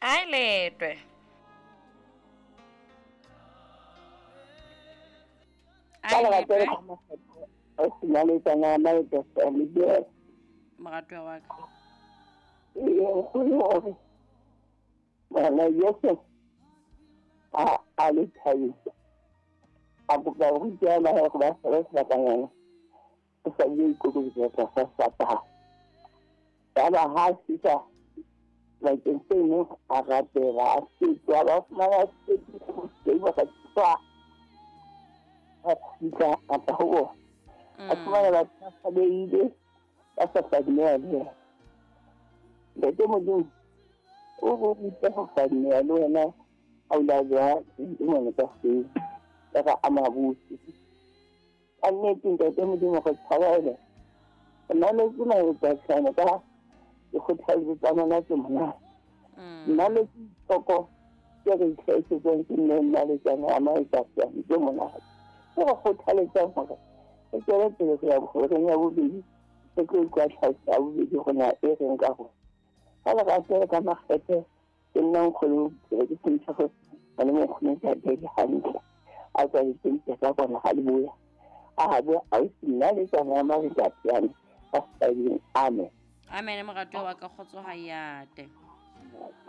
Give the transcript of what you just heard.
Ai letwe. Ai Kala ka tere letwe. ka makgetho a sinaletse na maetso a lebele. Moratwa wa ka. Ee, go le gore ngwana yotlhe a le thabeng a kopa go itsaya mahe go ba sebe sebakanyana o sa bile ikokodisa sa sapaa ya ba ha sisa bakeng seno a ratela a setso a ba fumana setso ba ka tswa a fika a tla ho bona a fumana batho ba sabeile ba sa fadimeya le yena ntate modimo o go rute go fadimeya le wena a o la jwa ngwana ka seo ya ka ama botse a nnete ntate modimo go tshwarele nna le ke maetsatlhano ka dikgothaletso tsa mona ke monate nna le ke tlhoko ke re itlhaisetsang ke nne nna le tsana ya maetsatlhano ke monate ke go kgothaletsang gore e tswele pele go ya bogoreng ya bobedi se ke kwa tlhase ya bobedi go na e reng ka gore ga le ka tsere ka makgethe ke nnang kgolo ke ke sentsha go a le mokgone ka tedi hantle a tswa le sentle ka kona ga le boya a bo a se nna le tsana ya maetsatlhano ka se amen Amen moratwa wa ka kgotso ha yate.